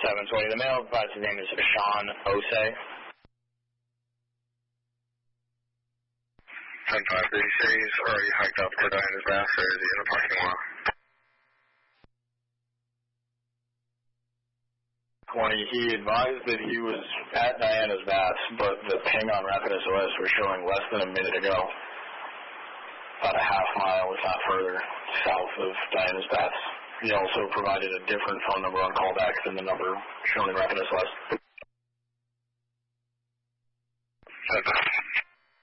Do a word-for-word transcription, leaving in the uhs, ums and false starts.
seven twenty. The male advised his name is Sean Osei. ten five, did he say he's already hiked up to Diana's Bass, or is he in the parking lot? twenty, he advised that he was at Diana's Bass, but the ping on Rapid S O S was showing less than a minute ago. About a half mile, if not further, south of Diana's Bass. He also provided a different phone number on callback than the number shown in Rapid S O S. ten five.